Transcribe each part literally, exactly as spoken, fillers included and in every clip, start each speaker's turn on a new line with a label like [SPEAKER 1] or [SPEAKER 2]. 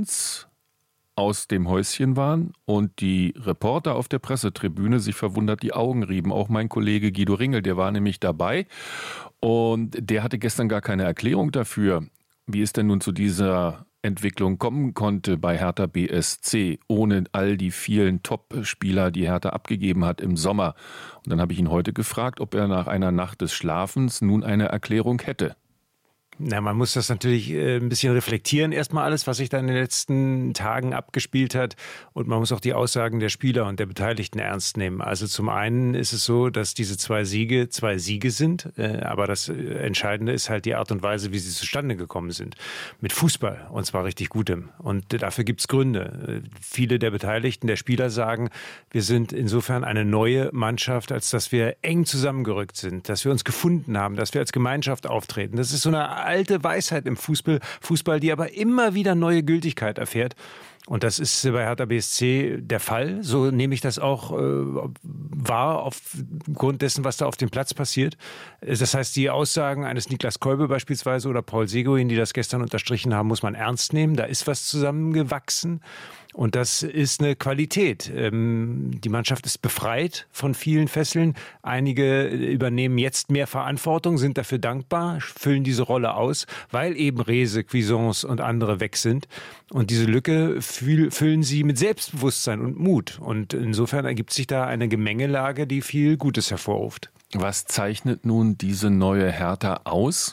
[SPEAKER 1] ganz aus dem Häuschen waren und die Reporter auf der Pressetribüne sich verwundert die Augen rieben. Auch mein Kollege Guido Ringel, der war nämlich dabei und der hatte gestern gar keine Erklärung dafür, wie es denn nun zu dieser Entwicklung kommen konnte bei Hertha B S C, ohne all die vielen Top-Spieler, die Hertha abgegeben hat im Sommer. Und dann habe ich ihn heute gefragt, ob er nach einer Nacht des Schlafens nun eine Erklärung hätte.
[SPEAKER 2] Na, man muss das natürlich äh, ein bisschen reflektieren, erstmal alles, was sich da in den letzten Tagen abgespielt hat. Und man muss auch die Aussagen der Spieler und der Beteiligten ernst nehmen. Also zum einen ist es so, dass diese zwei Siege zwei Siege sind. Äh, aber das Entscheidende ist halt die Art und Weise, wie sie zustande gekommen sind. Mit Fußball, und zwar richtig gutem. Und dafür gibt's Gründe. Äh, viele der Beteiligten, der Spieler sagen, wir sind insofern eine neue Mannschaft, als dass wir eng zusammengerückt sind, dass wir uns gefunden haben, dass wir als Gemeinschaft auftreten. Das ist so eine alte Weisheit im Fußball, Fußball, die aber immer wieder neue Gültigkeit erfährt. Und das ist bei Hertha B S C der Fall. So nehme ich das auch äh, wahr aufgrund dessen, was da auf dem Platz passiert. Das heißt, die Aussagen eines Niklas Kolbe beispielsweise oder Paul Seguin, die das gestern unterstrichen haben, muss man ernst nehmen. Da ist was zusammengewachsen. Und das ist eine Qualität. Ähm, die Mannschaft ist befreit von vielen Fesseln. Einige übernehmen jetzt mehr Verantwortung, sind dafür dankbar, füllen diese Rolle aus, weil eben Rehse, Cuisance und andere weg sind. Und diese Lücke fühl, füllen sie mit Selbstbewusstsein und Mut. Und insofern ergibt sich da eine Gemengelage, die viel Gutes hervorruft.
[SPEAKER 1] Was zeichnet nun diese neue Hertha aus?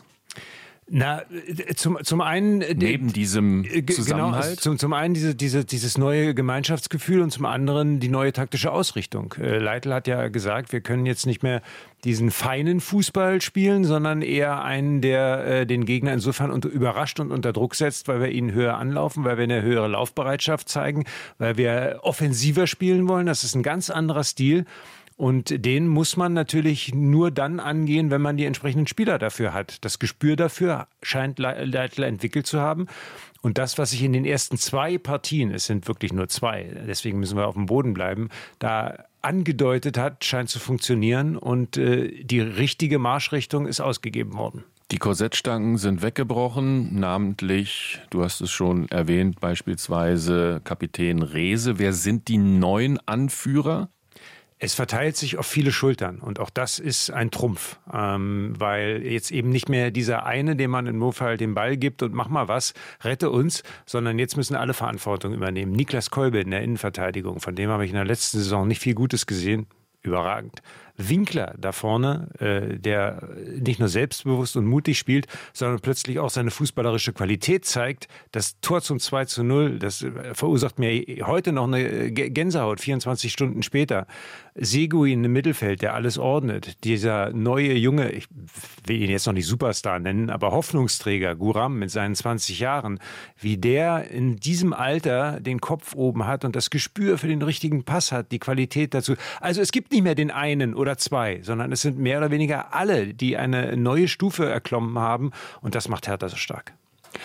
[SPEAKER 2] Na, zum, zum einen...
[SPEAKER 1] Neben diesem Zusammenhalt?
[SPEAKER 2] Genau, zum, zum einen diese, diese, dieses neue Gemeinschaftsgefühl und zum anderen die neue taktische Ausrichtung. Leitl hat ja gesagt, wir können jetzt nicht mehr diesen feinen Fußball spielen, sondern eher einen, der äh, den Gegner insofern unter, überrascht und unter Druck setzt, weil wir ihn höher anlaufen, weil wir eine höhere Laufbereitschaft zeigen, weil wir offensiver spielen wollen. Das ist ein ganz anderer Stil. Und den muss man natürlich nur dann angehen, wenn man die entsprechenden Spieler dafür hat. Das Gespür dafür scheint Leitl entwickelt zu haben. Und das, was sich in den ersten zwei Partien, es sind wirklich nur zwei, deswegen müssen wir auf dem Boden bleiben, da angedeutet hat, scheint zu funktionieren. Und äh, die richtige Marschrichtung ist ausgegeben worden.
[SPEAKER 1] Die Korsettstangen sind weggebrochen, namentlich, du hast es schon erwähnt, beispielsweise Kapitän Rehse. Wer sind die neuen Anführer?
[SPEAKER 2] Es verteilt sich auf viele Schultern und auch das ist ein Trumpf, ähm, weil jetzt eben nicht mehr dieser eine, dem man im Notfall den Ball gibt und mach mal was, rette uns, sondern jetzt müssen alle Verantwortung übernehmen. Niklas Kolbe in der Innenverteidigung, von dem habe ich in der letzten Saison nicht viel Gutes gesehen, überragend. Winkler da vorne, äh, der nicht nur selbstbewusst und mutig spielt, sondern plötzlich auch seine fußballerische Qualität zeigt. Das Tor zum zwei zu null, das verursacht mir heute noch eine Gänsehaut, vierundzwanzig Stunden später. Seguin im Mittelfeld, der alles ordnet. Dieser neue Junge, ich will ihn jetzt noch nicht Superstar nennen, aber Hoffnungsträger, Guram mit seinen zwanzig Jahren, wie der in diesem Alter den Kopf oben hat und das Gespür für den richtigen Pass hat, die Qualität dazu. Also es gibt nicht mehr den einen oder zwei, sondern es sind mehr oder weniger alle, die eine neue Stufe erklommen haben und das macht Hertha so stark.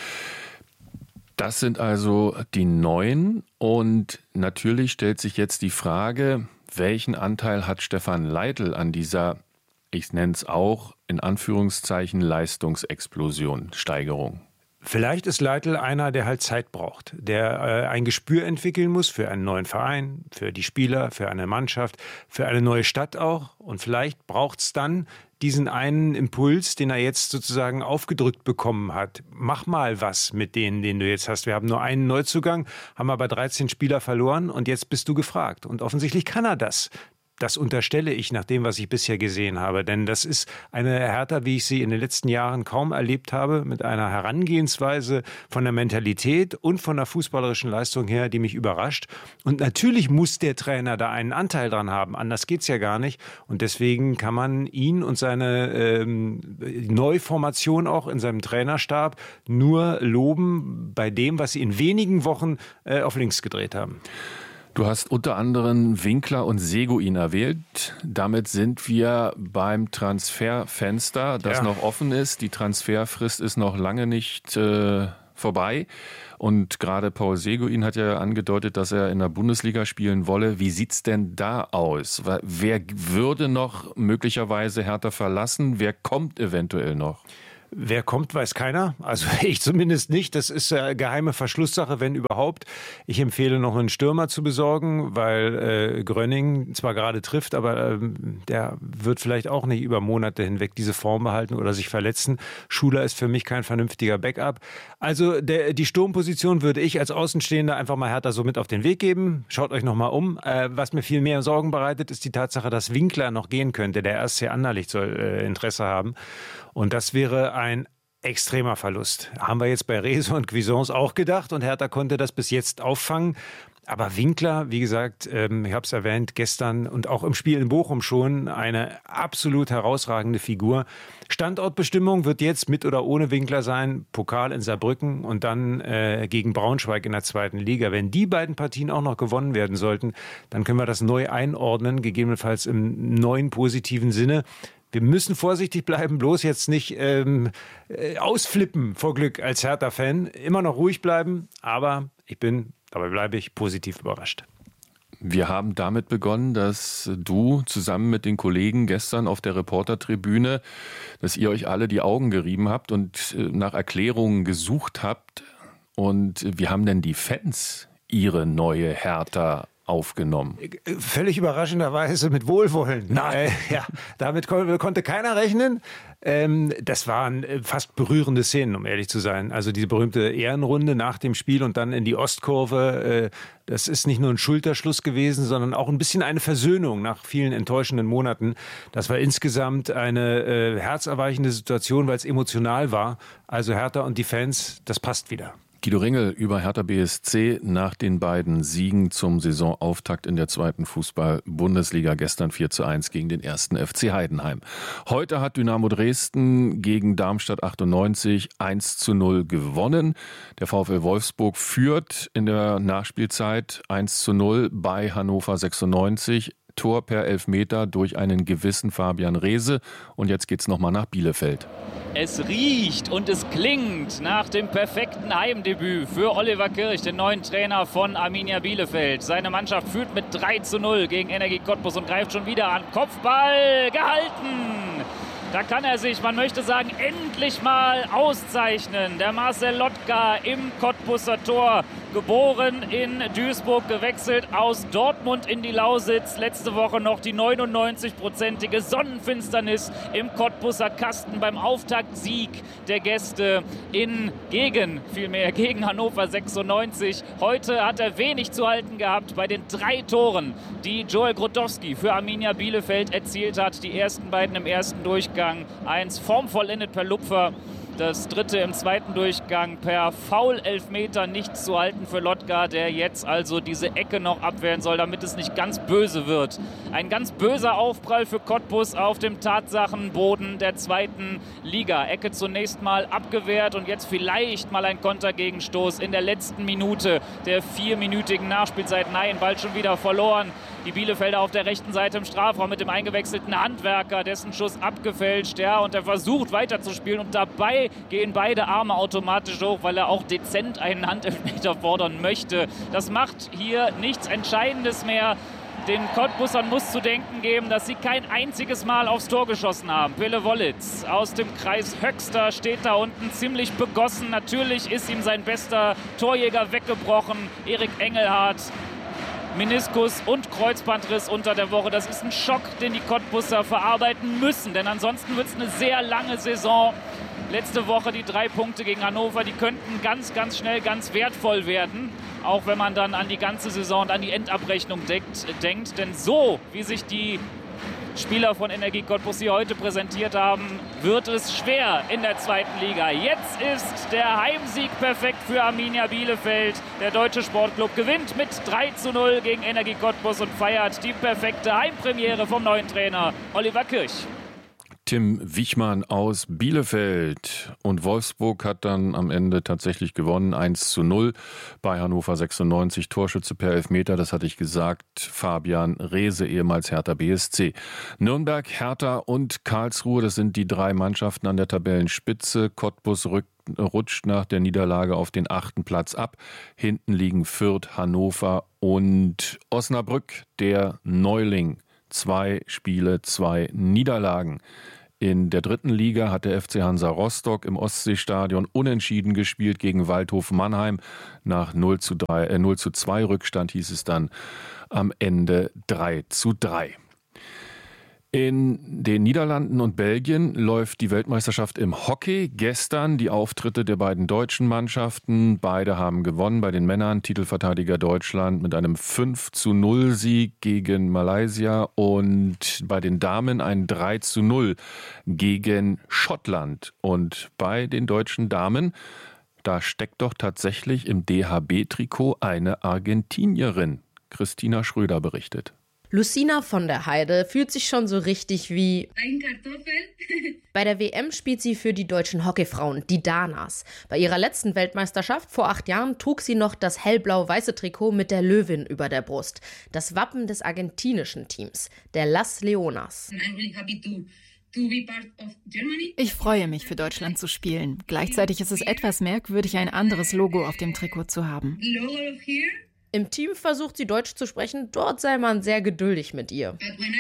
[SPEAKER 1] Das sind also die Neuen und natürlich stellt sich jetzt die Frage, welchen Anteil hat Stefan Leitl an dieser, ich nenne es auch, in Anführungszeichen Leistungsexplosion, Steigerung?
[SPEAKER 2] Vielleicht ist Leitl einer, der halt Zeit braucht, der äh, ein Gespür entwickeln muss für einen neuen Verein, für die Spieler, für eine Mannschaft, für eine neue Stadt auch. Und vielleicht braucht es dann diesen einen Impuls, den er jetzt sozusagen aufgedrückt bekommen hat. Mach mal was mit denen, den du jetzt hast. Wir haben nur einen Neuzugang, haben aber dreizehn Spieler verloren und jetzt bist du gefragt. Und offensichtlich kann er das. Das unterstelle ich nach dem, was ich bisher gesehen habe. Denn das ist eine Hertha, wie ich sie in den letzten Jahren kaum erlebt habe, mit einer Herangehensweise von der Mentalität und von der fußballerischen Leistung her, die mich überrascht. Und natürlich muss der Trainer da einen Anteil dran haben. Anders geht's ja gar nicht. Und deswegen kann man ihn und seine ähm, Neuformation auch in seinem Trainerstab nur loben bei dem, was sie in wenigen Wochen äh, auf links gedreht haben.
[SPEAKER 1] Du hast unter anderem Winkler und Seguin erwähnt. Damit sind wir beim Transferfenster, das ja noch offen ist. Die Transferfrist ist noch lange nicht äh, vorbei. Und gerade Paul Seguin hat ja angedeutet, dass er in der Bundesliga spielen wolle. Wie sieht's denn da aus? Wer würde noch möglicherweise Hertha verlassen? Wer kommt eventuell noch?
[SPEAKER 2] Wer kommt, weiß keiner. Also ich zumindest nicht. Das ist äh, geheime Verschlusssache, wenn überhaupt. Ich empfehle noch einen Stürmer zu besorgen, weil äh, Grönning zwar gerade trifft, aber äh, der wird vielleicht auch nicht über Monate hinweg diese Form behalten oder sich verletzen. Schuler ist für mich kein vernünftiger Backup. Also der, die Sturmposition würde ich als Außenstehender einfach mal Hertha so mit auf den Weg geben. Schaut euch noch mal um. Äh, was mir viel mehr Sorgen bereitet, ist die Tatsache, dass Winkler noch gehen könnte. Der erst sehr Anderlicht soll äh, Interesse haben. Und das wäre ein extremer Verlust. Haben wir jetzt bei Reese und Cuisance auch gedacht und Hertha konnte das bis jetzt auffangen. Aber Winkler, wie gesagt, ähm, ich habe es erwähnt, gestern und auch im Spiel in Bochum schon eine absolut herausragende Figur. Standortbestimmung wird jetzt mit oder ohne Winkler sein. Pokal in Saarbrücken und dann äh, gegen Braunschweig in der zweiten Liga. Wenn die beiden Partien auch noch gewonnen werden sollten, dann können wir das neu einordnen, gegebenenfalls im neuen positiven Sinne. Wir müssen vorsichtig bleiben, bloß jetzt nicht ähm, äh, ausflippen vor Glück als Hertha-Fan. Immer noch ruhig bleiben, aber ich bin, dabei bleibe ich, positiv überrascht.
[SPEAKER 1] Wir haben damit begonnen, dass du zusammen mit den Kollegen gestern auf der Reportertribüne, dass ihr euch alle die Augen gerieben habt und nach Erklärungen gesucht habt. Und wie haben denn die Fans ihre neue Hertha aufgenommen?
[SPEAKER 2] Völlig überraschenderweise mit Wohlwollen. Nein. Äh, ja, damit kon- konnte keiner rechnen. Ähm, das waren fast berührende Szenen, um ehrlich zu sein. Also diese berühmte Ehrenrunde nach dem Spiel und dann in die Ostkurve. Äh, das ist nicht nur ein Schulterschluss gewesen, sondern auch ein bisschen eine Versöhnung nach vielen enttäuschenden Monaten. Das war insgesamt eine äh, herzerweichende Situation, weil es emotional war. Also Hertha und die Fans, das passt wieder.
[SPEAKER 1] Guido Ringel über Hertha B S C nach den beiden Siegen zum Saisonauftakt in der zweiten Fußball-Bundesliga. Gestern vier zu eins gegen den ersten F C Heidenheim. Heute hat Dynamo Dresden gegen Darmstadt achtundneunzig eins zu null gewonnen. Der VfL Wolfsburg führt in der Nachspielzeit eins zu null bei Hannover sechsundneunzig. Tor per Elfmeter durch einen gewissen Fabian Reese. Und jetzt geht's nochmal nach Bielefeld.
[SPEAKER 3] Es riecht und es klingt nach dem perfekten Heimdebüt für Oliver Kirch, den neuen Trainer von Arminia Bielefeld. Seine Mannschaft führt mit drei zu null gegen Energie Cottbus und greift schon wieder an. Kopfball gehalten! Da kann er sich, man möchte sagen, endlich mal auszeichnen. Der Marcel Lotka im Cottbuser Tor, geboren in Duisburg, gewechselt aus Dortmund in die Lausitz. Letzte Woche noch die neunundneunzig-prozentige Sonnenfinsternis im Cottbuser Kasten beim Auftaktsieg der Gäste in gegen, vielmehr gegen Hannover sechsundneunzig. Heute hat er wenig zu halten gehabt bei den drei Toren, die Joel Grotowski für Arminia Bielefeld erzielt hat. Die ersten beiden im ersten Durchgang. Eins formvollendet per Lupfer, das dritte im zweiten Durchgang per Foul-Elfmeter, nichts zu halten für Lotka, der jetzt also diese Ecke noch abwehren soll, damit es nicht ganz böse wird. Ein ganz böser Aufprall für Cottbus auf dem Tatsachenboden der zweiten Liga. Ecke zunächst mal abgewehrt und jetzt vielleicht mal ein Kontergegenstoß in der letzten Minute der vierminütigen Nachspielzeit. Nein, bald schon wieder verloren. Die Bielefelder auf der rechten Seite im Strafraum mit dem eingewechselten Handwerker, dessen Schuss abgefälscht, ja, und er versucht weiterzuspielen und dabei gehen beide Arme automatisch hoch, weil er auch dezent einen Handelfmeter fordern möchte. Das macht hier nichts Entscheidendes mehr. Den Cottbusern muss zu denken geben, dass sie kein einziges Mal aufs Tor geschossen haben. Pele Wollitz aus dem Kreis Höxter steht da unten ziemlich begossen. Natürlich ist ihm sein bester Torjäger weggebrochen, Erik Engelhardt. Meniskus und Kreuzbandriss unter der Woche. Das ist ein Schock, den die Cottbusser verarbeiten müssen, denn ansonsten wird es eine sehr lange Saison. Letzte Woche die drei Punkte gegen Hannover, die könnten ganz, ganz schnell ganz wertvoll werden, auch wenn man dann an die ganze Saison und an die Endabrechnung denkt. denkt. Denn so, wie sich die Spieler von Energie Cottbus hier heute präsentiert haben, wird es schwer in der zweiten Liga. Jetzt ist der Heimsieg perfekt für Arminia Bielefeld. Der Deutsche Sportclub gewinnt mit drei zu null gegen Energie Cottbus und feiert die perfekte Heimpremiere vom neuen Trainer Oliver Kirch.
[SPEAKER 1] Tim Wichmann aus Bielefeld. Und Wolfsburg hat dann am Ende tatsächlich gewonnen, eins zu null bei Hannover sechsundneunzig. Torschütze per Elfmeter, das hatte ich gesagt, Fabian Reese, ehemals Hertha B S C. Nürnberg, Hertha und Karlsruhe, das sind die drei Mannschaften an der Tabellenspitze. Cottbus rückt rutscht nach der Niederlage auf den achten Platz ab. Hinten liegen Fürth, Hannover und Osnabrück, der Neuling. Zwei Spiele, zwei Niederlagen In der dritten Liga hat der F C Hansa Rostock im Ostseestadion unentschieden gespielt gegen Waldhof Mannheim. Nach null zu drei, äh, null zu zwei Rückstand hieß es dann am Ende drei zu drei. In den Niederlanden und Belgien läuft die Weltmeisterschaft im Hockey. Gestern die Auftritte der beiden deutschen Mannschaften. Beide haben gewonnen. Bei den Männern Titelverteidiger Deutschland mit einem fünf zu null Sieg gegen Malaysia und bei den Damen ein drei zu null gegen Schottland. Und bei den deutschen Damen, da steckt doch tatsächlich im D H B-Trikot eine Argentinierin. Christina Schröder berichtet.
[SPEAKER 4] Lucina von der Heide fühlt sich schon so richtig wie ein Kartoffel. Bei der W M spielt sie für die deutschen Hockeyfrauen, die Danas. Bei ihrer letzten Weltmeisterschaft vor acht Jahren trug sie noch das hellblau-weiße Trikot mit der Löwin über der Brust. Das Wappen des argentinischen Teams, der Las Leonas.
[SPEAKER 5] Ich freue mich, für Deutschland zu spielen. Gleichzeitig ist es etwas merkwürdig, ein anderes Logo auf dem Trikot zu haben.
[SPEAKER 4] Im Team versucht sie Deutsch zu sprechen, dort sei man sehr geduldig mit ihr.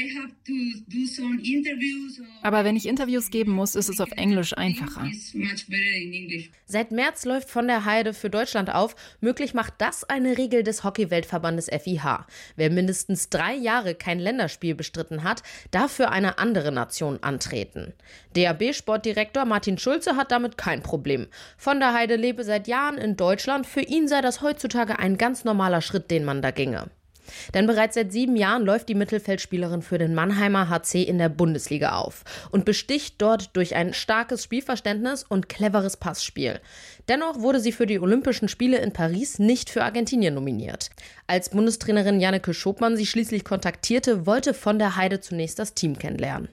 [SPEAKER 5] Aber wenn ich Interviews geben muss, ist es auf Englisch einfacher.
[SPEAKER 4] Seit März läuft von der Heide für Deutschland auf. Möglich macht das eine Regel des Hockey-Weltverbandes F I H. Wer mindestens drei Jahre kein Länderspiel bestritten hat, darf für eine andere Nation antreten. D A B-Sportdirektor Martin Schulze hat damit kein Problem. Von der Heide lebe seit Jahren in Deutschland. Für ihn sei das heutzutage ein ganz normaler Schritt, den man da ginge. Denn bereits seit sieben Jahren läuft die Mittelfeldspielerin für den Mannheimer H C in der Bundesliga auf und besticht dort durch ein starkes Spielverständnis und cleveres Passspiel. Dennoch wurde sie für die Olympischen Spiele in Paris nicht für Argentinien nominiert. Als Bundestrainerin Janneke Schopmann sie schließlich kontaktierte, wollte von der Heide zunächst das Team kennenlernen.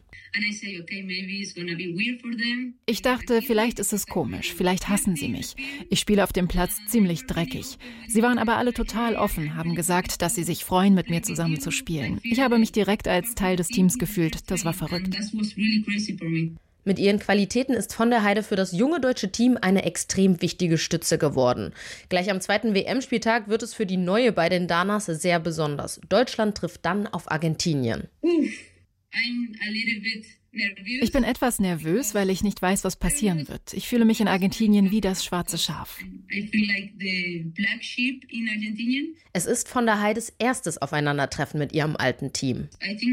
[SPEAKER 5] Ich dachte, vielleicht ist es komisch, vielleicht hassen sie mich. Ich spiele auf dem Platz ziemlich dreckig. Sie waren aber alle total offen, haben gesagt, dass sie sich freuen, mit mir zusammen zu spielen. Ich habe mich direkt als Teil des Teams gefühlt. Das war verrückt.
[SPEAKER 4] Mit ihren Qualitäten ist von der Heide für das junge deutsche Team eine extrem wichtige Stütze geworden. Gleich am zweiten W M-Spieltag wird es für die Neue bei den Danas sehr besonders. Deutschland trifft dann auf Argentinien.
[SPEAKER 5] Ich bin etwas nervös, weil ich nicht weiß, was passieren wird. Ich fühle mich in Argentinien wie das schwarze Schaf.
[SPEAKER 4] Es ist von der Heides erstes Aufeinandertreffen mit ihrem alten Team.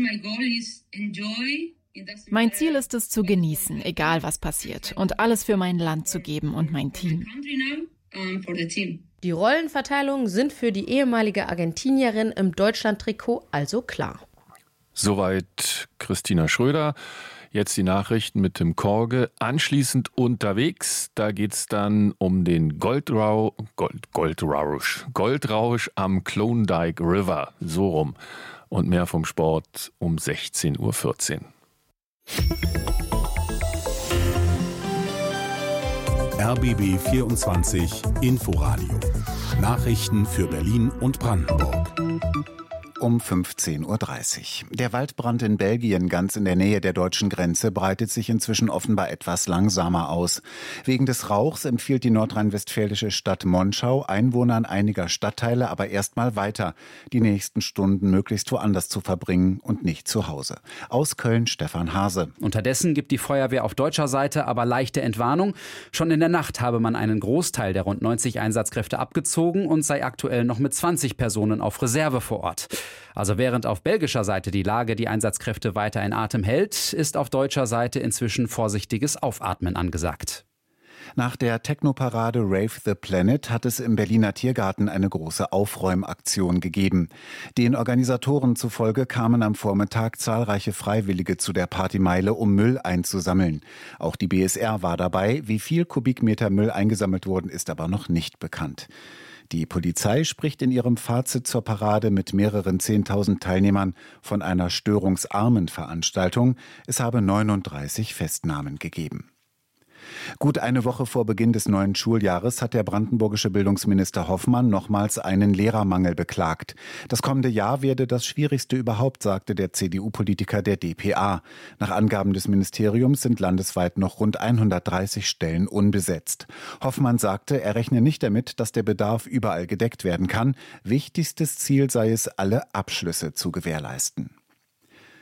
[SPEAKER 5] Mein Ziel ist es zu genießen, egal was passiert, und alles für mein Land zu geben und mein Team.
[SPEAKER 4] Die Rollenverteilungen sind für die ehemalige Argentinierin im Deutschland-Trikot also klar.
[SPEAKER 1] Soweit Christina Schröder. Jetzt die Nachrichten mit Tim Korge. Anschließend unterwegs, da geht's dann um den Goldrausch, Gold, Goldrausch, Goldrausch am Klondike River. So rum. Und mehr vom Sport um sechzehn Uhr vierzehn.
[SPEAKER 6] R B B vierundzwanzig Inforadio. Nachrichten für Berlin und Brandenburg.
[SPEAKER 7] Um fünfzehn Uhr dreißig. Der Waldbrand in Belgien, ganz in der Nähe der deutschen Grenze, breitet sich inzwischen offenbar etwas langsamer aus. Wegen des Rauchs empfiehlt die nordrhein-westfälische Stadt Monschau Einwohnern einiger Stadtteile aber erstmal weiter, die nächsten Stunden möglichst woanders zu verbringen und nicht zu Hause. Aus Köln Stefan Hase.
[SPEAKER 8] Unterdessen gibt die Feuerwehr auf deutscher Seite aber leichte Entwarnung. Schon in der Nacht habe man einen Großteil der rund neunzig Einsatzkräfte abgezogen und sei aktuell noch mit zwanzig Personen auf Reserve vor Ort. Also während auf belgischer Seite die Lage die Einsatzkräfte weiter in Atem hält, ist auf deutscher Seite inzwischen vorsichtiges Aufatmen angesagt.
[SPEAKER 7] Nach der Technoparade Rave the Planet hat es im Berliner Tiergarten eine große Aufräumaktion gegeben. Den Organisatoren zufolge kamen am Vormittag zahlreiche Freiwillige zu der Partymeile, um Müll einzusammeln. Auch die B S R war dabei. Wie viel Kubikmeter Müll eingesammelt wurden, ist aber noch nicht bekannt. Die Polizei spricht in ihrem Fazit zur Parade mit mehreren zehntausend Teilnehmern von einer störungsarmen Veranstaltung. Es habe neununddreißig Festnahmen gegeben. Gut eine Woche vor Beginn des neuen Schuljahres hat der brandenburgische Bildungsminister Hoffmann nochmals einen Lehrermangel beklagt. Das kommende Jahr werde das schwierigste überhaupt, sagte der C D U-Politiker der D P A. Nach Angaben des Ministeriums sind landesweit noch rund hundertdreißig Stellen unbesetzt. Hoffmann sagte, er rechne nicht damit, dass der Bedarf überall gedeckt werden kann. Wichtigstes Ziel sei es, alle Abschlüsse zu gewährleisten.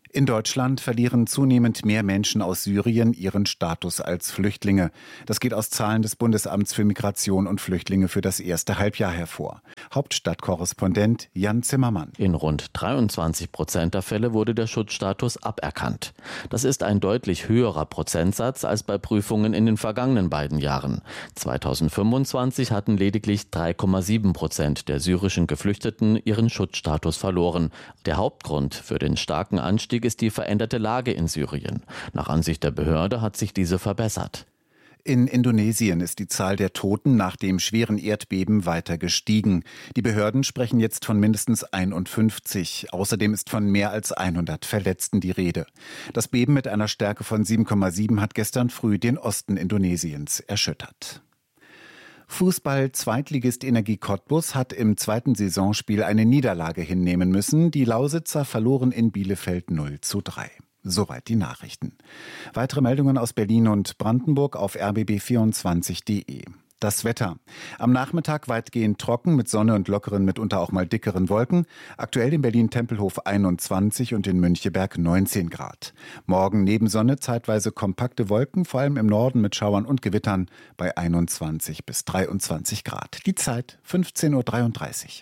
[SPEAKER 7] In Deutschland verlieren zunehmend mehr Menschen aus Syrien ihren Status als Flüchtlinge. Das geht aus Zahlen des Bundesamts für Migration und Flüchtlinge für das erste Halbjahr hervor. Hauptstadtkorrespondent Jan Zimmermann.
[SPEAKER 9] In rund dreiundzwanzig Prozent der Fälle wurde der Schutzstatus aberkannt. Das ist ein deutlich höherer Prozentsatz als bei Prüfungen in den vergangenen beiden Jahren. zweitausendfünfundzwanzig hatten lediglich drei Komma sieben Prozent der syrischen Geflüchteten ihren Schutzstatus verloren. Der Hauptgrund für den starken Anstieg ist die veränderte Lage in Syrien. Nach Ansicht der Behörde hat sich diese verbessert.
[SPEAKER 7] In Indonesien ist die Zahl der Toten nach dem schweren Erdbeben weiter gestiegen. Die Behörden sprechen jetzt von mindestens einundfünfzig. Außerdem ist von mehr als hundert Verletzten die Rede. Das Beben mit einer Stärke von sieben Komma sieben hat gestern früh den Osten Indonesiens erschüttert. Fußball-Zweitligist Energie Cottbus hat im zweiten Saisonspiel eine Niederlage hinnehmen müssen. Die Lausitzer verloren in Bielefeld null zu drei. Soweit die Nachrichten. Weitere Meldungen aus Berlin und Brandenburg auf r b b vierundzwanzig punkt de. Das Wetter. Am Nachmittag weitgehend trocken mit Sonne und lockeren, mitunter auch mal dickeren Wolken. Aktuell in Berlin-Tempelhof einundzwanzig und in Müncheberg neunzehn Grad. Morgen neben Sonne zeitweise kompakte Wolken, vor allem im Norden mit Schauern und Gewittern bei einundzwanzig bis dreiundzwanzig Grad. Die Zeit fünfzehn Uhr dreiunddreißig.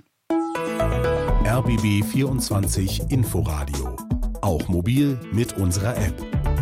[SPEAKER 6] R B B vierundzwanzig Inforadio. Auch mobil mit unserer App.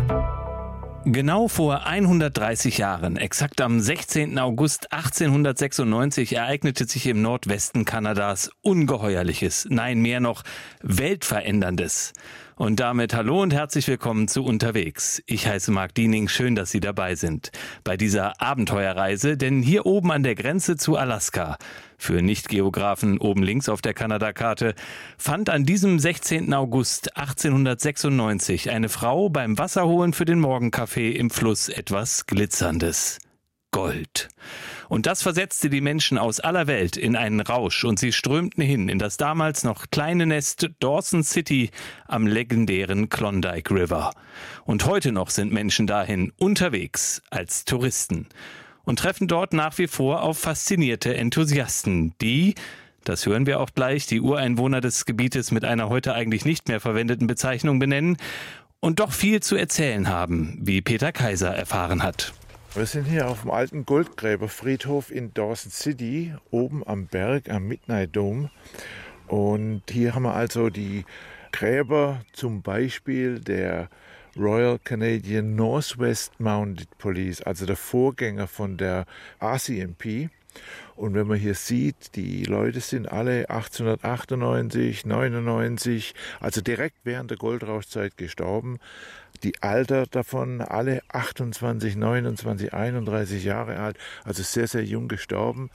[SPEAKER 10] Genau vor hundertdreißig Jahren, exakt am sechzehnten August achtzehnhundertsechsundneunzig, ereignete sich im Nordwesten Kanadas Ungeheuerliches, nein mehr noch Weltveränderndes. Und damit hallo und herzlich willkommen zu Unterwegs. Ich heiße Marc Diening, schön, dass Sie dabei sind bei dieser Abenteuerreise, denn hier oben an der Grenze zu Alaska, für Nicht-Geografen oben links auf der Kanadakarte, fand an diesem sechzehnten August achtzehnhundertsechsundneunzig eine Frau beim Wasserholen für den Morgenkaffee im Fluss etwas Glitzerndes. Gold. Und das versetzte die Menschen aus aller Welt in einen Rausch und sie strömten hin in das damals noch kleine Nest Dawson City am legendären Klondike River. Und heute noch sind Menschen dahin unterwegs als Touristen und treffen dort nach wie vor auf faszinierte Enthusiasten, die, das hören wir auch gleich, die Ureinwohner des Gebietes mit einer heute eigentlich nicht mehr verwendeten Bezeichnung benennen und doch viel zu erzählen haben, wie Peter Kaiser erfahren hat.
[SPEAKER 11] Wir sind hier auf dem alten Goldgräberfriedhof in Dawson City, oben am Berg, am Midnight Dome. Und hier haben wir also die Gräber zum Beispiel der Royal Canadian Northwest Mounted Police, also der Vorgänger von der R C M P. Und wenn man hier sieht, die Leute sind alle achtzehnhundertachtundneunzig, neunundneunzig, also direkt während der Goldrauschzeit gestorben. Die Alter davon alle achtundzwanzig, neunundzwanzig, einunddreißig Jahre alt, also sehr, sehr jung gestorben.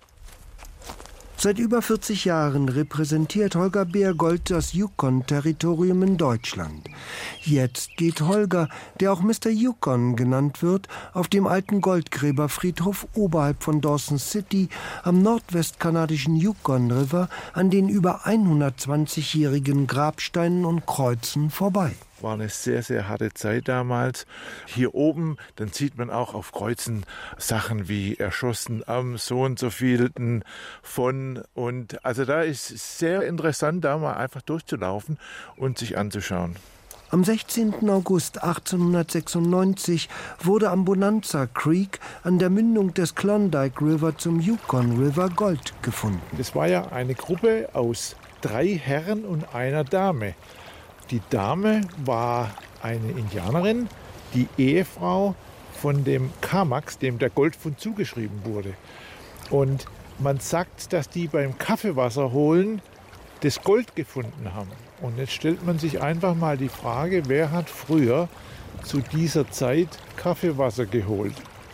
[SPEAKER 12] Seit über vierzig Jahren repräsentiert Holger Beergold das Yukon-Territorium in Deutschland. Jetzt geht Holger, der auch Mister Yukon genannt wird, auf dem alten Goldgräberfriedhof oberhalb von Dawson City am nordwestkanadischen Yukon River an den über hundertzwanzigjährigen Grabsteinen und Kreuzen vorbei.
[SPEAKER 11] War eine sehr, sehr harte Zeit damals. Hier oben, dann sieht man auch auf Kreuzen Sachen wie erschossen am so und so vielten von. Und also da ist sehr interessant, da mal einfach durchzulaufen und sich anzuschauen.
[SPEAKER 12] Am sechzehnten August achtzehnhundertsechsundneunzig wurde am Bonanza Creek an der Mündung des Klondike River zum Yukon River Gold gefunden.
[SPEAKER 11] Das war ja eine Gruppe aus drei Herren und einer Dame. Die Dame war eine Indianerin, die Ehefrau von dem Kamax, dem der Goldfund zugeschrieben wurde. Und man sagt, dass die beim Kaffeewasser holen das Gold gefunden haben. Und jetzt stellt man sich einfach mal die Frage, wer hat früher zu dieser Zeit Kaffeewasser geholt?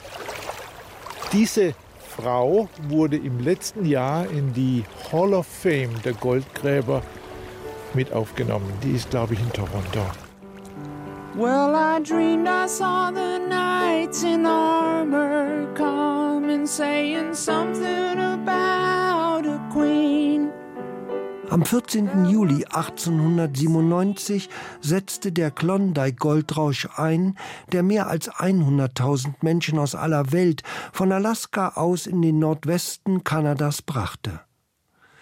[SPEAKER 11] Diese Frau wurde im letzten Jahr in die Hall of Fame der Goldgräber mit aufgenommen. Die ist, glaube ich, in Toronto.
[SPEAKER 13] Well, I dreamed I saw the knights in armor come and saying something about a queen.
[SPEAKER 12] Am vierzehnten Juli achtzehnhundertsiebenundneunzig setzte der Klondike-Goldrausch ein, der mehr als hunderttausend Menschen aus aller Welt von Alaska aus in den Nordwesten Kanadas brachte.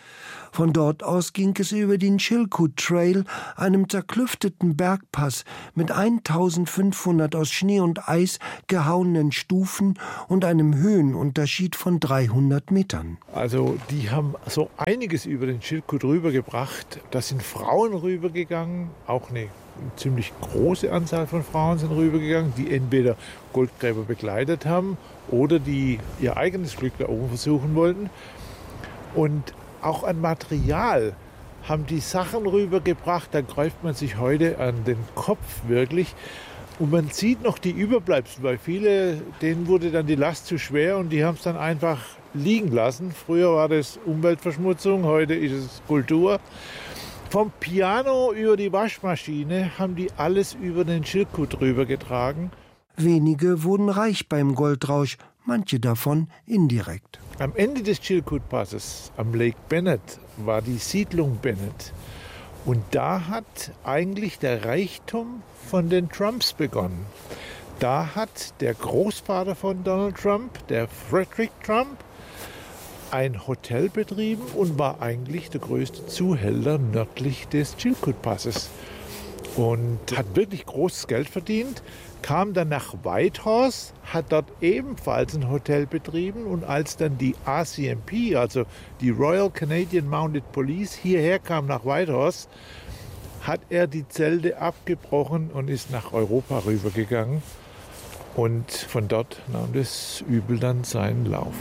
[SPEAKER 12] Von dort aus ging es über den Chilkoot Trail, einem zerklüfteten Bergpass mit eintausendfünfhundert aus Schnee und Eis gehauenen Stufen und einem Höhenunterschied von dreihundert Metern.
[SPEAKER 11] Also die haben so einiges über den Chilkoot rübergebracht. Da sind Frauen rübergegangen, auch eine ziemlich große Anzahl von Frauen sind rübergegangen, die entweder Goldgräber begleitet haben oder die ihr eigenes Glück da oben versuchen wollten. Und auch an Material haben die Sachen rübergebracht, da greift man sich heute an den Kopf wirklich. Und man sieht noch die Überbleibsel, weil viele, denen wurde dann die Last zu schwer und die haben es dann einfach liegen lassen. Früher war das Umweltverschmutzung, heute ist es Kultur. Vom Piano über die Waschmaschine haben die alles über den Chilkoot drüber getragen.
[SPEAKER 12] Wenige wurden reich beim Goldrausch, manche davon indirekt.
[SPEAKER 11] Am Ende des Chilkoot-Passes, am Lake Bennett, war die Siedlung Bennett. Und da hat eigentlich der Reichtum von den Trumps begonnen. Da hat der Großvater von Donald Trump, der Frederick Trump, ein Hotel betrieben und war eigentlich der größte Zuhälter nördlich des Chilkoot-Passes. Und hat wirklich großes Geld verdient, kam dann nach Whitehorse, hat dort ebenfalls ein Hotel betrieben und als dann die R C M P, also die Royal Canadian Mounted Police, hierher kam nach Whitehorse, hat er die Zelte abgebrochen und ist nach Europa rübergegangen. Und von dort nahm das Übel dann seinen Lauf.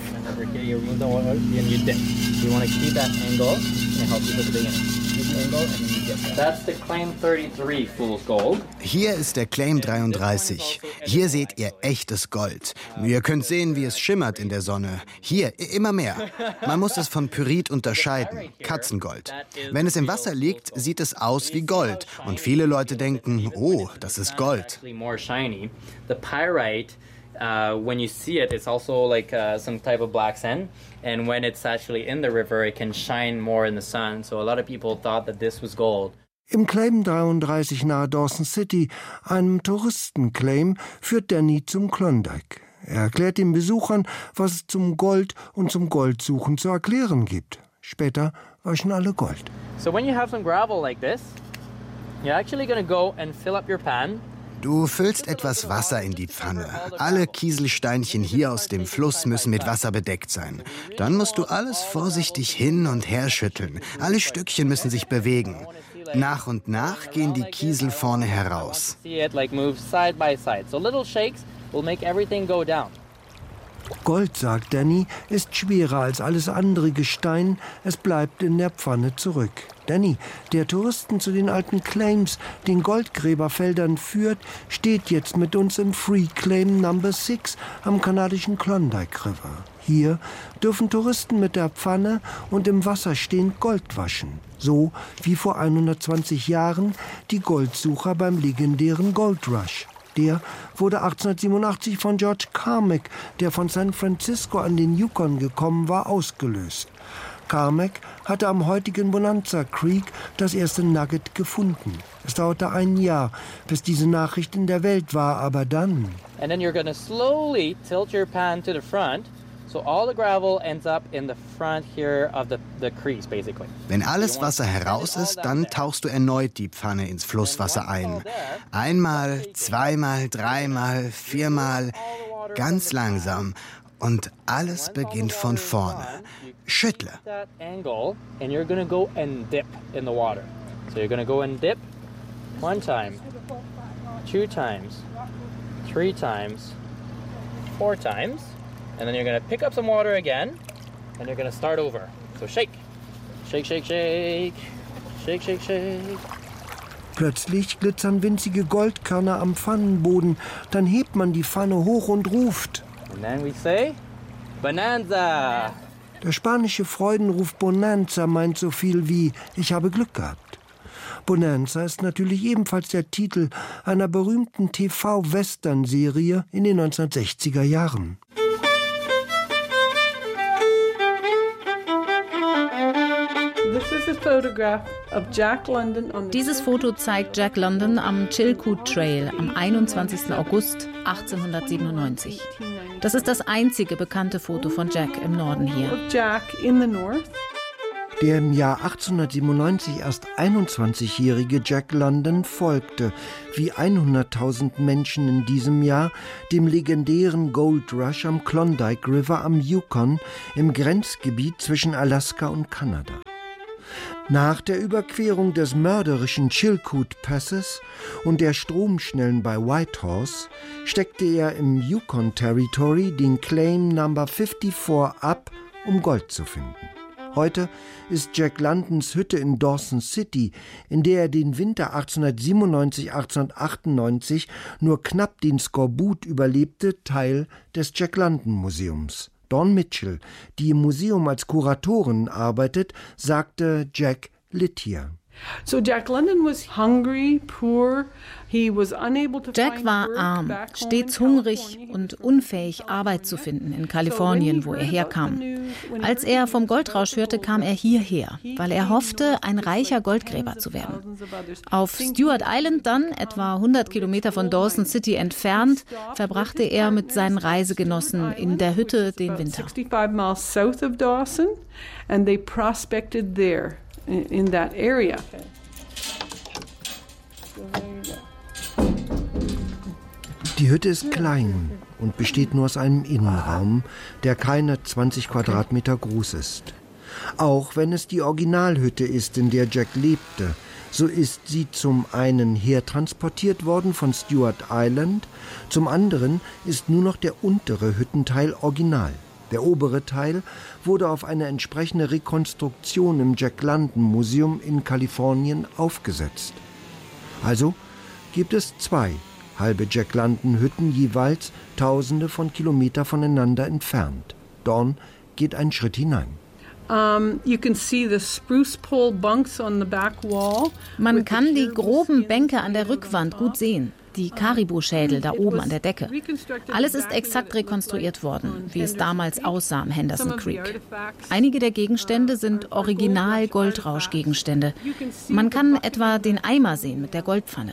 [SPEAKER 14] Hier ist der Claim dreiunddreißig. Hier seht ihr echtes Gold. Ihr könnt sehen, wie es schimmert in der Sonne. Hier, immer mehr. Man muss es von Pyrit unterscheiden. Katzengold. Wenn es im Wasser liegt, sieht es aus wie Gold. Und viele Leute denken, oh, das ist Gold.
[SPEAKER 15] The pyrite, uh, when you see it, it's also like uh, some type of black sand. And when it's actually in the river, it can shine more in the sun. So a lot of people thought that this was gold.
[SPEAKER 12] Im Claim dreiunddreißig nahe Dawson City, einem Touristenclaim, führt Danny zum Klondike. Er erklärt den Besuchern, was es zum Gold und zum Goldsuchen zu erklären gibt. Später waschen alle Gold.
[SPEAKER 15] So when you have some gravel like this, you're actually going to go and fill up your pan.
[SPEAKER 14] Du füllst etwas Wasser in die Pfanne. Alle Kieselsteinchen hier aus dem Fluss müssen mit Wasser bedeckt sein. Dann musst du alles vorsichtig hin und her schütteln. Alle Stückchen müssen sich bewegen. Nach und nach gehen die Kiesel vorne heraus.
[SPEAKER 12] Gold, sagt Danny, ist schwerer als alles andere Gestein. Es bleibt in der Pfanne zurück. Danny, der Touristen zu den alten Claims, den Goldgräberfeldern führt, steht jetzt mit uns im Free Claim Number six am kanadischen Klondike River. Hier dürfen Touristen mit der Pfanne und im Wasser stehend Gold waschen. So wie vor hundertzwanzig Jahren die Goldsucher beim legendären Gold Rush. Der wurde achtzehnhundertsiebenundachtzig von George Carmack, der von San Francisco an den Yukon gekommen war, ausgelöst. Carmack hatte am heutigen Bonanza Creek das erste Nugget gefunden. Es dauerte ein Jahr, bis diese Nachricht in der Welt war, aber dann...
[SPEAKER 15] And then you're going to slowly tilt your pan to the front. So all the gravel ends up in the front here of the, the crease, basically.
[SPEAKER 14] Wenn alles Wasser heraus ist, dann tauchst du erneut die Pfanne ins Flusswasser ein. Einmal, zweimal, dreimal, viermal, ganz langsam. Und alles beginnt von vorne. Schüttle.
[SPEAKER 15] And you're going to go and dip in the water. So you're going to go and dip one time, two times, three times, four times. And then you're going to pick up some water again, and you're going to start over. So shake, shake, shake, shake, shake, shake, shake.
[SPEAKER 12] Plötzlich glitzern winzige Goldkörner am Pfannenboden. Dann hebt man die Pfanne hoch und ruft.
[SPEAKER 15] And then we say, Bonanza.
[SPEAKER 12] Der spanische Freudenruf Bonanza meint so viel wie, ich habe Glück gehabt. Bonanza ist natürlich ebenfalls der Titel einer berühmten T V-Western-Serie in den neunzehnhundertsechziger Jahren.
[SPEAKER 5] Dieses Foto zeigt Jack London am Chilkoot Trail am einundzwanzigsten August achtzehnhundertsiebenundneunzig. Das ist das einzige bekannte Foto von Jack im Norden hier.
[SPEAKER 12] Der im Jahr achtzehnhundertsiebenundneunzig erst einundzwanzigjährige Jack London folgte, wie hunderttausend Menschen in diesem Jahr, dem legendären Gold Rush am Klondike River am Yukon im Grenzgebiet zwischen Alaska und Kanada. Nach der Überquerung des mörderischen Chilkoot Passes und der Stromschnellen bei Whitehorse steckte er im Yukon Territory den Claim Number vierundfünfzig ab, um Gold zu finden. Heute ist Jack Londons Hütte in Dawson City, in der er den Winter achtzehnhundertsiebenundneunzig achtzehnhundertachtundneunzig nur knapp den Skorbut überlebte, Teil des Jack London Museums. Dawn Mitchell, die im Museum als Kuratorin arbeitet, sagte, Jack litt hier.
[SPEAKER 16] Jack war arm, stets hungrig und unfähig, Arbeit zu finden in Kalifornien, wo er herkam. Als er vom Goldrausch hörte, kam er hierher, weil er hoffte, ein reicher Goldgräber zu werden. Auf Stewart Island dann, etwa hundert Kilometer von Dawson City entfernt, verbrachte er mit seinen Reisegenossen in der Hütte den Winter.
[SPEAKER 12] In that area. Die Hütte ist klein und besteht nur aus einem Innenraum, der keine zwanzig Quadratmeter groß ist. Auch wenn es die Originalhütte ist, in der Jack lebte, so ist sie zum einen hertransportiert worden von Stewart Island, zum anderen ist nur noch der untere Hüttenteil original. Der obere Teil wurde auf eine entsprechende Rekonstruktion im Jack London Museum in Kalifornien aufgesetzt. Also gibt es zwei halbe Jack London Hütten, jeweils tausende von Kilometern voneinander entfernt. Dawn geht einen Schritt hinein.
[SPEAKER 16] Man kann die groben Bänke an der Rückwand gut sehen. Die Karibu-Schädel da oben an der Decke. Alles ist exakt rekonstruiert worden, wie es damals aussah am Henderson Creek. Einige der Gegenstände sind Original-Goldrausch-Gegenstände. Man kann etwa den Eimer sehen mit der Goldpfanne.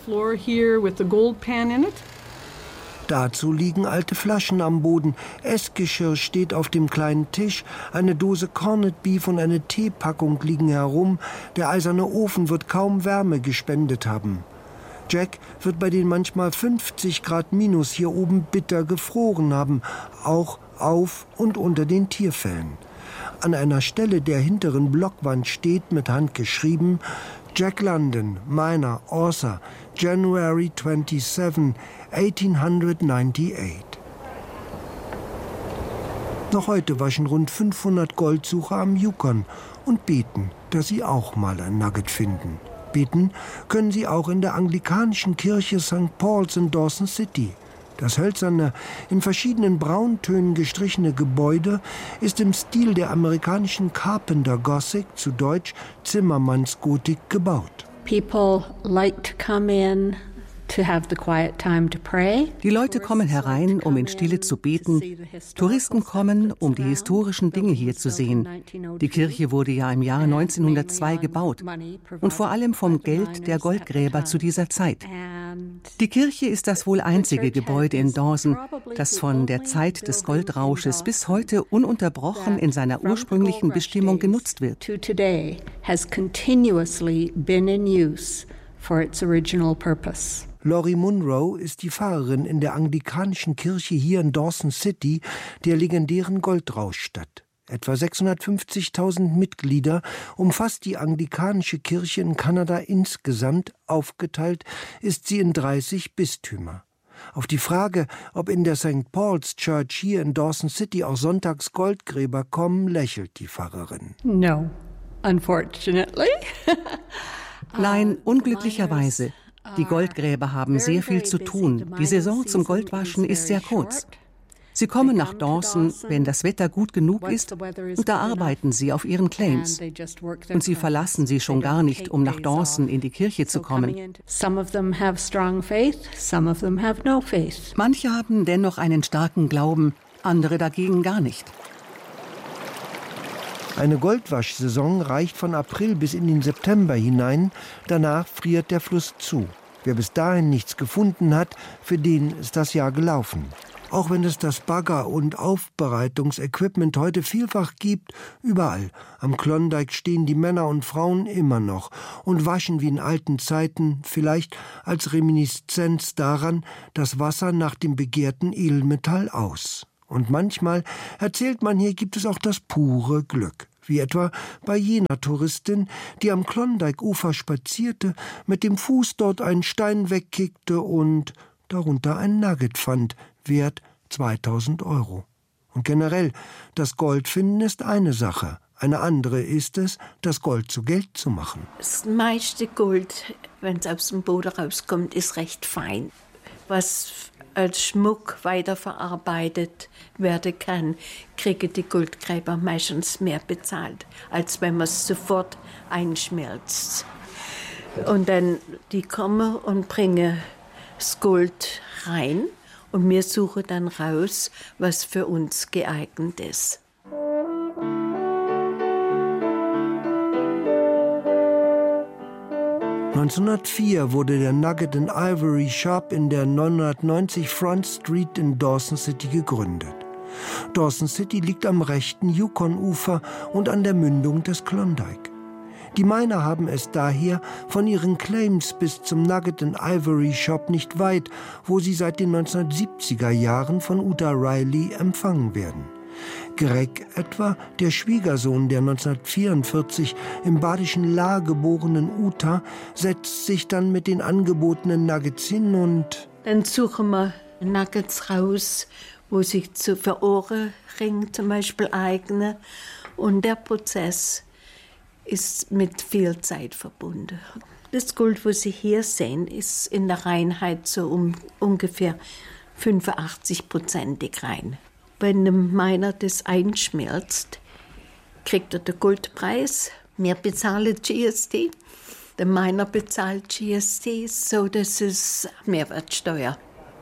[SPEAKER 12] Dazu liegen alte Flaschen am Boden, Essgeschirr steht auf dem kleinen Tisch, eine Dose Corned Beef und eine Teepackung liegen herum, der eiserne Ofen wird kaum Wärme gespendet haben. Jack wird bei den manchmal fünfzig Grad minus hier oben bitter gefroren haben, auch auf und unter den Tierfellen. An einer Stelle der hinteren Blockwand steht mit Hand geschrieben: Jack London, Miner, Author, January twenty-seventh, eighteen ninety-eight. Noch heute waschen rund fünfhundert Goldsucher am Yukon und beten, dass sie auch mal ein Nugget finden. Beten können sie auch in der anglikanischen Kirche Sankt Paul's in Dawson City. Das hölzerne, in verschiedenen Brauntönen gestrichene Gebäude ist im Stil der amerikanischen Carpenter Gothic, zu Deutsch Zimmermannsgotik, gebaut.
[SPEAKER 17] People like to come in to have the quiet time to pray.
[SPEAKER 18] Die Leute kommen herein, um in Stille zu beten. Touristen kommen, um die historischen Dinge hier zu sehen. Die Kirche wurde ja im Jahr neunzehnhundertzwei gebaut und vor allem vom Geld der Goldgräber zu dieser Zeit. Die Kirche ist das wohl einzige Gebäude in Dawson, das von der Zeit des Goldrausches bis heute ununterbrochen in seiner ursprünglichen Bestimmung genutzt wird.
[SPEAKER 12] Lori Munro ist die Pfarrerin in der anglikanischen Kirche hier in Dawson City, der legendären Goldrauschstadt. Etwa sechshundertfünfzigtausend Mitglieder umfasst die anglikanische Kirche in Kanada insgesamt, aufgeteilt ist sie in dreißig Bistümer. Auf die Frage, ob in der Sankt Paul's Church hier in Dawson City auch sonntags Goldgräber kommen, lächelt die Pfarrerin.
[SPEAKER 17] No, unfortunately.
[SPEAKER 18] Nein, unglücklicherweise. Die Goldgräber haben sehr viel zu tun. Die Saison zum Goldwaschen ist sehr kurz. Sie kommen nach Dawson, wenn das Wetter gut genug ist, und da arbeiten sie auf ihren Claims. Und sie verlassen sie schon gar nicht, um nach Dawson in die Kirche zu kommen. Manche haben dennoch einen starken Glauben, andere dagegen gar nicht.
[SPEAKER 12] Eine Goldwaschsaison reicht von April bis in den September hinein, danach friert der Fluss zu. Wer bis dahin nichts gefunden hat, für den ist das Jahr gelaufen. Auch wenn es das Bagger- und Aufbereitungsequipment heute vielfach gibt, überall am Klondike stehen die Männer und Frauen immer noch und waschen wie in alten Zeiten, vielleicht als Reminiszenz daran, das Wasser nach dem begehrten Edelmetall aus. Und manchmal, erzählt man hier, gibt es auch das pure Glück. Wie etwa bei jener Touristin, die am Klondike-Ufer spazierte, mit dem Fuß dort einen Stein wegkickte und darunter ein Nugget fand, wert zweitausend Euro. Und generell, das Goldfinden ist eine Sache. Eine andere ist es, das Gold zu Geld zu machen.
[SPEAKER 17] Das meiste Gold, wenn es aus dem Boden rauskommt, ist recht fein. Was als Schmuck weiterverarbeitet werden kann, kriegen die Goldgräber meistens mehr bezahlt, als wenn man es sofort einschmelzt. Und dann die kommen und bringen das Gold rein und wir suchen dann raus, was für uns geeignet ist.
[SPEAKER 12] neunzehnhundertvier wurde der Nugget and Ivory Shop in der neunhundertneunzig Front Street in Dawson City gegründet. Dawson City liegt am rechten Yukon-Ufer und an der Mündung des Klondike. Die Miner haben es daher von ihren Claims bis zum Nugget and Ivory Shop nicht weit, wo sie seit den neunzehnhundertsiebziger Jahren von Uta Riley empfangen werden. Greg etwa, der Schwiegersohn der neunzehnhundertvierundvierzig im badischen La geborenen Uta, setzt sich dann mit den angebotenen Nuggets hin und...
[SPEAKER 17] Dann suchen wir Nuggets raus, wo sich zu für Ohrenring zum Beispiel eignen. Und der Prozess ist mit viel Zeit verbunden. Das Gold, was Sie hier sehen, ist in der Reinheit so um ungefähr fünfundachtzig-prozentig rein. Wenn der Miner das einschmelzt, kriegt er den Goldpreis. Wir bezahlen G S T. Der Miner bezahlt G S T, so das ist Mehrwertsteuer.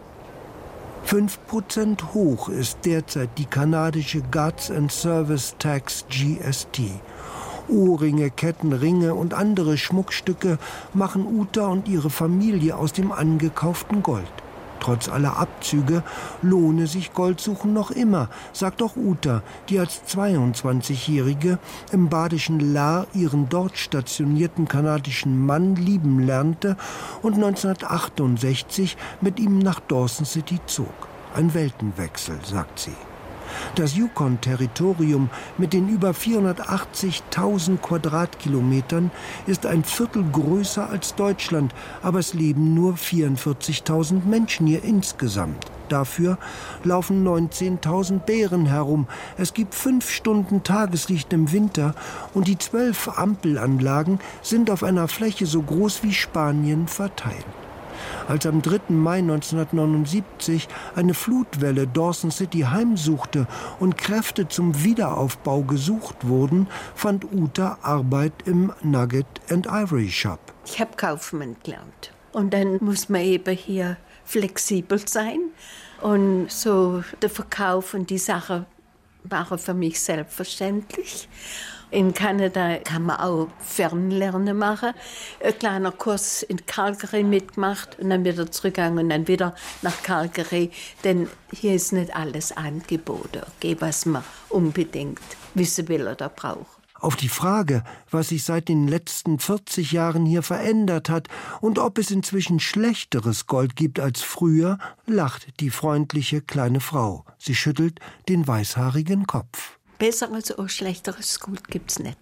[SPEAKER 12] Fünf Prozent hoch ist derzeit die kanadische Goods and Service Tax G S T. Ohrringe, Ketten, Ringe und andere Schmuckstücke machen Uta und ihre Familie aus dem angekauften Gold. Trotz aller Abzüge lohne sich Goldsuchen noch immer, sagt auch Uta, die als zweiundzwanzigjährige im badischen La ihren dort stationierten kanadischen Mann lieben lernte und neunzehnhundertachtundsechzig mit ihm nach Dawson City zog. Ein Weltenwechsel, sagt sie. Das Yukon-Territorium mit den über vierhundertachtzigtausend Quadratkilometern ist ein Viertel größer als Deutschland, aber es leben nur vierundvierzigtausend Menschen hier insgesamt. Dafür laufen neunzehntausend Bären herum. Es gibt fünf Stunden Tageslicht im Winter und die zwölf Ampelanlagen sind auf einer Fläche so groß wie Spanien verteilt. Als am dritten Mai neunzehnhundertneunundsiebzig eine Flutwelle Dawson City heimsuchte und Kräfte zum Wiederaufbau gesucht wurden, fand Uta Arbeit im Nugget and Ivory Shop.
[SPEAKER 17] Ich habe Kaufmann gelernt. Und dann muss man eben hier flexibel sein. Und so der Verkauf und die Sache waren für mich selbstverständlich. In Kanada kann man auch Fernlernen machen. Ein kleiner Kurs in Calgary mitgemacht und dann wieder zurückgegangen und dann wieder nach Calgary. Denn hier ist nicht alles angeboten, okay, was man unbedingt wissen will oder braucht.
[SPEAKER 12] Auf die Frage, was sich seit den letzten vierzig Jahren hier verändert hat und ob es inzwischen schlechteres Gold gibt als früher, lacht die freundliche kleine Frau. Sie schüttelt den weißhaarigen Kopf.
[SPEAKER 17] Besseres oder schlechteres Gold gibt's nicht.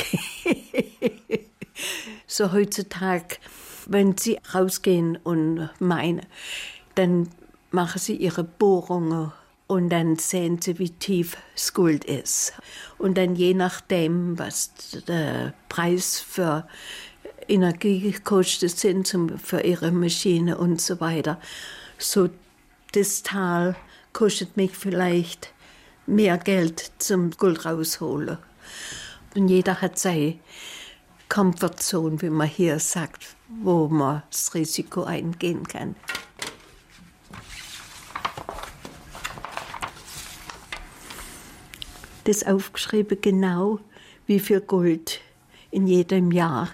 [SPEAKER 17] Okay. So heutzutage, wenn Sie rausgehen und meinen, dann machen Sie Ihre Bohrungen und dann sehen Sie, wie tief das Gold ist. Und dann je nachdem, was der Preis für Energiekosten sind für Ihre Maschine und so weiter. So das Tal kostet mich vielleicht mehr Geld zum Gold rausholen. Und jeder hat seine Comfortzone, wie man hier sagt, wo man das Risiko eingehen kann. Das aufgeschrieben genau, wie viel Gold in jedem Jahr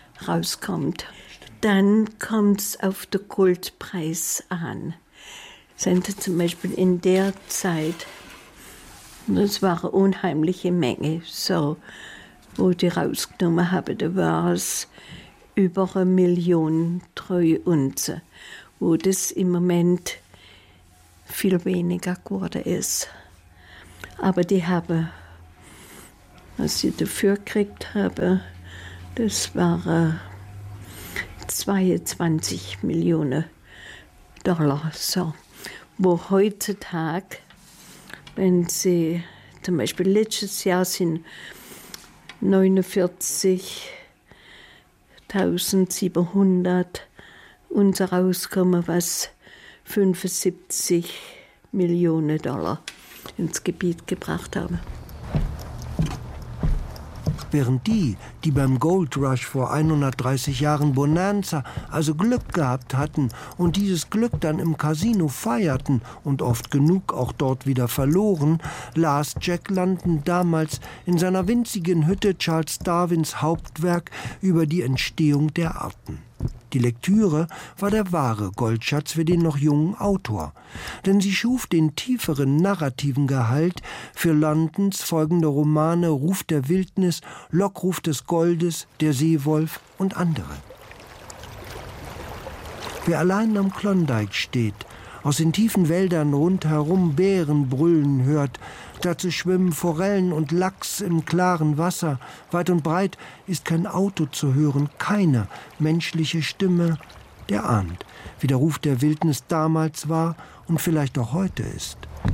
[SPEAKER 17] rauskommt. Dann kommt es auf den Goldpreis an. sind sie zum Beispiel in der Zeit, das war eine unheimliche Menge, so, wo die rausgenommen haben, da war es über eine Million Treuunzen, wo das im Moment viel weniger geworden ist. Aber die haben, was sie dafür gekriegt haben, das waren zweiundzwanzig Millionen Dollar. So. Wo heutzutage, wenn sie zum Beispiel letztes Jahr sind neunundvierzigtausendsiebenhundert Unzen rauskommen, was fünfundsiebzig Millionen Dollar ins Gebiet gebracht haben.
[SPEAKER 12] Während die, die beim Gold Rush vor hundertdreißig Jahren Bonanza, also Glück gehabt hatten und dieses Glück dann im Casino feierten und oft genug auch dort wieder verloren, las Jack London damals in seiner winzigen Hütte Charles Darwins Hauptwerk über die Entstehung der Arten. Die Lektüre war der wahre Goldschatz für den noch jungen Autor, denn sie schuf den tieferen narrativen Gehalt für Londons folgende Romane Ruf der Wildnis, Lockruf des Goldes, Der Seewolf und andere. Wer allein am Klondike steht, aus den tiefen Wäldern rundherum Bären brüllen hört, dazu schwimmen Forellen und Lachs im klaren Wasser. Weit und breit ist kein Auto zu hören, keine menschliche Stimme. Der ahnt, wie der Ruf der Wildnis damals war und vielleicht auch heute ist.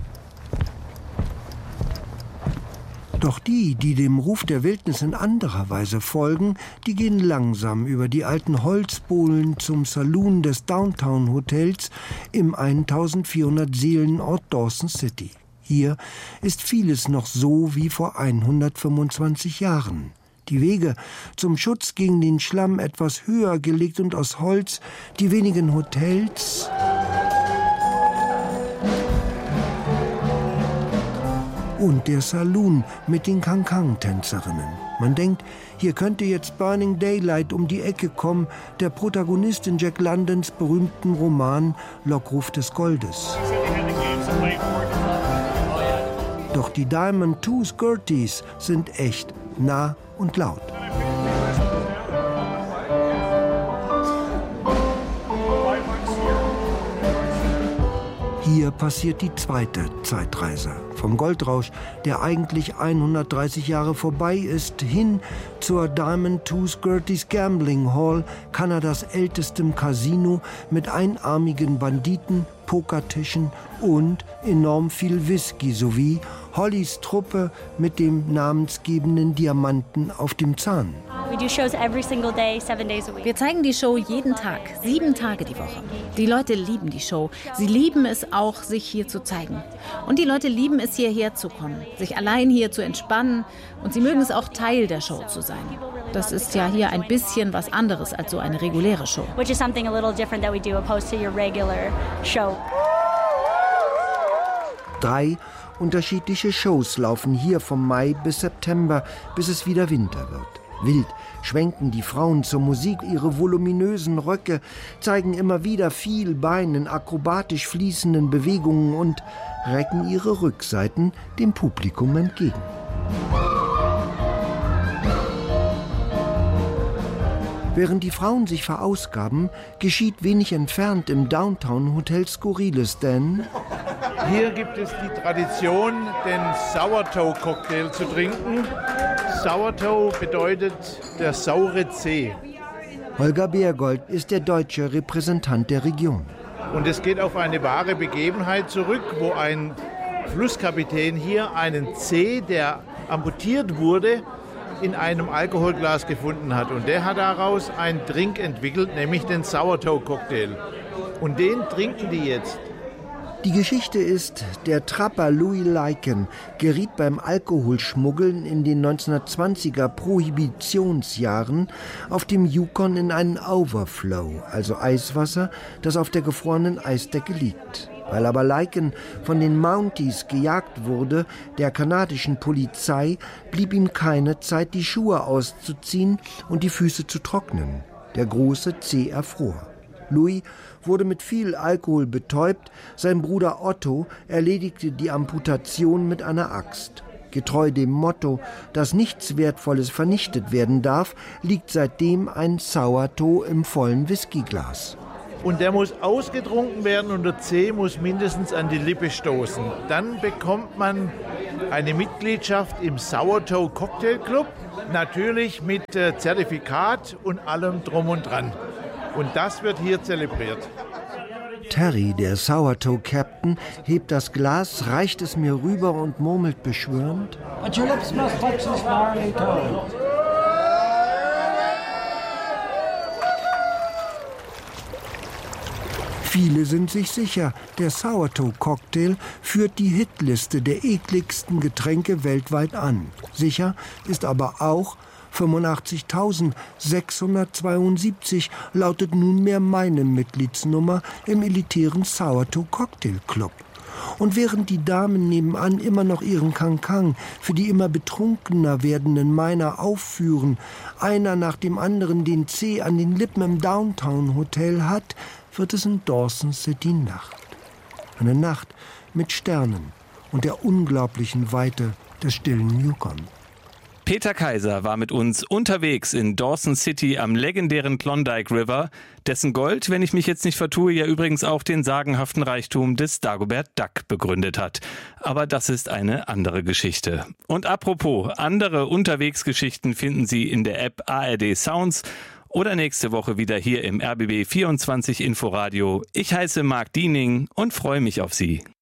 [SPEAKER 12] Doch die, die dem Ruf der Wildnis in anderer Weise folgen, die gehen langsam über die alten Holzbohlen zum Saloon des Downtown Hotels im eintausendvierhundert Seelenort Dawson City. Hier ist vieles noch so wie vor hundertfünfundzwanzig Jahren. Die Wege zum Schutz gegen den Schlamm etwas höher gelegt und aus Holz, die wenigen Hotels und der Saloon mit den Cancang-Tänzerinnen. Man denkt, hier könnte jetzt Burning Daylight um die Ecke kommen, der Protagonist in Jack Londons berühmten Roman Lockruf des Goldes. Doch die Diamond Tooth Gerties sind echt nah und laut. Hier passiert die zweite Zeitreise. Vom Goldrausch, der eigentlich hundertdreißig Jahre vorbei ist, hin zur Diamond Tooth Gerties Gambling Hall, Kanadas ältestem Casino mit einarmigen Banditen, Pokertischen und enorm viel Whisky sowie Hollys Truppe mit dem namensgebenden Diamanten auf dem Zahn.
[SPEAKER 16] Wir zeigen die Show jeden Tag, sieben Tage die Woche. Die Leute lieben die Show. Sie lieben es auch, sich hier zu zeigen. Und die Leute lieben es, hierher zu kommen, sich allein hier zu entspannen. Und sie mögen es auch, Teil der Show zu sein. Das ist ja hier ein bisschen was anderes als so eine reguläre Show.
[SPEAKER 19] Which is something a little different that we do opposed to your regular show.
[SPEAKER 12] Drei unterschiedliche Shows laufen hier vom Mai bis September, bis es wieder Winter wird. Wild schwenken die Frauen zur Musik ihre voluminösen Röcke, zeigen immer wieder viel Bein in akrobatisch fließenden Bewegungen und recken ihre Rückseiten dem Publikum entgegen. Während die Frauen sich verausgaben, geschieht wenig entfernt im Downtown Hotel Skurriles, denn
[SPEAKER 11] hier gibt es die Tradition, den Sourdough-Cocktail zu trinken. Sourdough bedeutet der saure Zeh.
[SPEAKER 12] Holger Beergold ist der deutsche Repräsentant der Region.
[SPEAKER 11] Und es geht auf eine wahre Begebenheit zurück, wo ein Flusskapitän hier einen Zeh, der amputiert wurde, in einem Alkoholglas gefunden hat. Und der hat daraus einen Drink entwickelt, nämlich den Sourdough-Cocktail. Und den trinken die jetzt.
[SPEAKER 12] Die Geschichte ist, der Trapper Louis Lycan geriet beim Alkoholschmuggeln in den neunzehnhundertzwanziger Prohibitionsjahren auf dem Yukon in einen Overflow, also Eiswasser, das auf der gefrorenen Eisdecke liegt. Weil aber Lycan von den Mounties gejagt wurde, der kanadischen Polizei, blieb ihm keine Zeit, die Schuhe auszuziehen und die Füße zu trocknen. Der große Zeh erfror. Louis wurde mit viel Alkohol betäubt, sein Bruder Otto erledigte die Amputation mit einer Axt. Getreu dem Motto, dass nichts Wertvolles vernichtet werden darf, liegt seitdem ein Sourdough im vollen Whiskyglas.
[SPEAKER 11] Und der muss ausgetrunken werden und der Zeh muss mindestens an die Lippe stoßen. Dann bekommt man eine Mitgliedschaft im Sourdough Cocktail Club, natürlich mit Zertifikat und allem drum und dran. Und das wird hier zelebriert.
[SPEAKER 12] Terry, der Sourdough-Captain, hebt das Glas, reicht es mir rüber und murmelt beschwörend:
[SPEAKER 13] A tulips must Texas barley toe.
[SPEAKER 12] Viele sind sich sicher, der Sourdough-Cocktail führt die Hitliste der ekligsten Getränke weltweit an. Sicher ist aber auch, fünfundachtzigtausendsechshundertzweiundsiebzig lautet nunmehr meine Mitgliedsnummer im elitären Sourdough-Cocktail-Club. Und während die Damen nebenan immer noch ihren Kankang für die immer betrunkener werdenden Miner aufführen, einer nach dem anderen den Zeh an den Lippen im Downtown-Hotel hat, wird es in Dawson City Nacht. Eine Nacht mit Sternen und der unglaublichen Weite des stillen Yukon.
[SPEAKER 10] Peter Kaiser war mit uns unterwegs in Dawson City am legendären Klondike River, dessen Gold, wenn ich mich jetzt nicht vertue, ja übrigens auch den sagenhaften Reichtum des Dagobert Duck begründet hat. Aber das ist eine andere Geschichte. Und apropos, andere Unterwegsgeschichten finden Sie in der App A R D Sounds oder nächste Woche wieder hier im R B B vierundzwanzig Inforadio. Ich heiße Marc Diening und freue mich auf Sie.